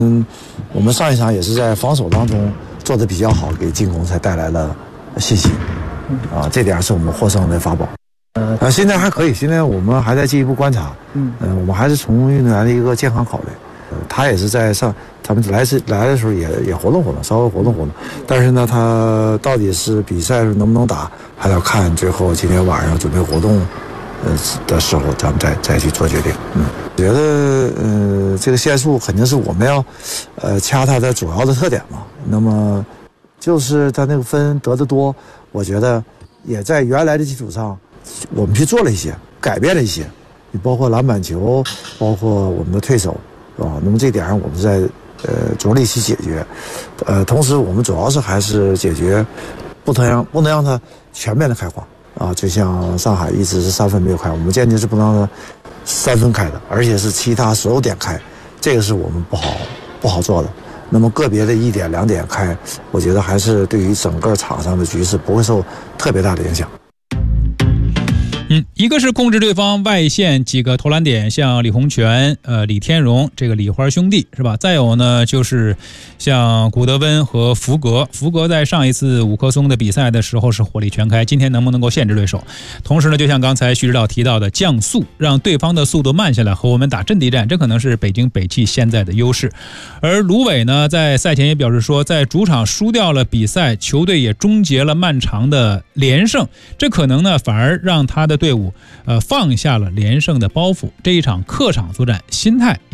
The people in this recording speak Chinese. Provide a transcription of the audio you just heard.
我们上一场也是在防守当中做得比较好，给进攻才带来了信心。这点是我们获胜的法宝。现在还可以，现在我们还在进一步观察。我们还是从运动员的一个健康考虑。他也是在他们来的时候也活动活动，稍微活动活动。但是呢，他到底是比赛能不能打，还要看最后今天晚上准备活动的时候，咱们再去做决定。觉得这个限速肯定是我们要掐它的主要的特点嘛。那么就是他那个分得的多，我觉得也在原来的基础上，我们去做了一些改变了一些，包括篮板球，包括我们的退守。那么这点上我们在着力去解决，同时我们主要是还是解决不能让它全面的开花就像上海一直是3分没有开，我们坚决是不能让它3分开的，而且是其他所有点开，这个是我们不好做的。那么个别的1点2点开，我觉得还是对于整个场上的局势不会受特别大的影响。 一个是控制对方外线几个投篮点，像李洪权、李天荣这个李花兄弟是吧？再有呢，就是像古德温和福格。福格在上一次五棵松的比赛的时候是火力全开，今天能不能够限制对手？同时呢，就像刚才徐指导提到的，降速，让对方的速度慢下来，和我们打阵地战，这可能是北京北汽现在的优势。而卢伟呢，在赛前也表示说，在主场输掉了比赛，球队也终结了漫长的连胜，这可能呢反而让他的队伍放下了连胜的包袱，这一场客场作战心态